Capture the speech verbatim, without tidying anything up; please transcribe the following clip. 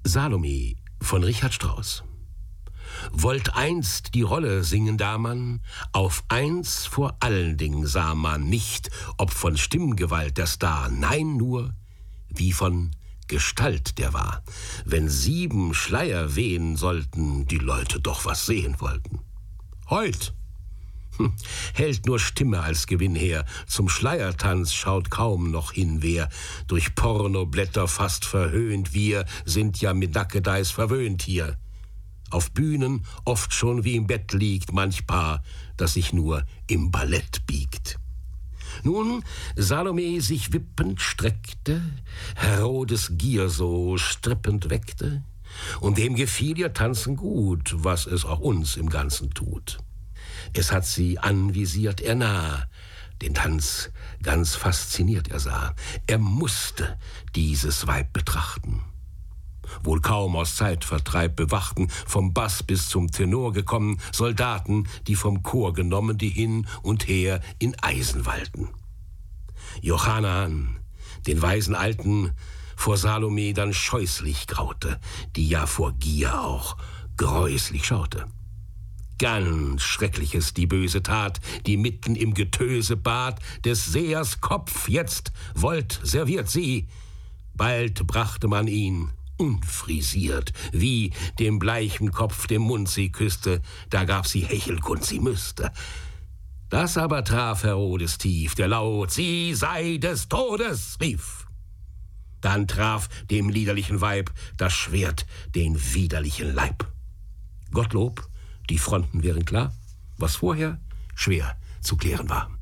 Salome von Richard Strauss. Wollt einst die Rolle singen, da man auf eins vor allen Dingen sah man nicht, ob von Stimmgewalt der Star, nein nur, wie von Gestalt der war. Wenn sieben Schleier wehen sollten, die Leute doch was sehen wollten. Heut hm, hält nur Stimme als Gewinn her, zum Schleiertanz schaut kaum noch hin, wer durch Pornoblätter fast verhöhnt, wir sind ja mit Nackedeis verwöhnt hier. Auf Bühnen oft schon wie im Bett liegt manch Paar, das sich nur im Ballett biegt. Nun Salome sich wippend streckte, Herodes Gier so strippend weckte, und dem gefiel ihr Tanzen gut, was es auch uns im Ganzen tut. Es hat sie anvisiert, er nah, den Tanz ganz fasziniert er sah. Er musste dieses Weib betrachten. Wohl kaum aus Zeitvertreib bewachten, vom Bass bis zum Tenor gekommen, Soldaten, die vom Chor genommen, die hin und her in Eisen walten. Jochanan, den weisen Alten, vor Salome dann scheußlich graute, die ja vor Gier auch gräuslich schaute. Ganz Schreckliches die böse Tat, die mitten im Getöse bat, des Sehers Kopf jetzt wollt serviert sie. Bald brachte man ihn unfrisiert, wie dem bleichen Kopf dem Mund sie küsste, da gab sie Hechelkund, sie müsste. Das aber traf Herodes tief, der laut, sie sei des Todes, rief. Dann traf dem liederlichen Weib das Schwert den widerlichen Leib. Gottlob, die Fronten wären klar, was vorher schwer zu klären war.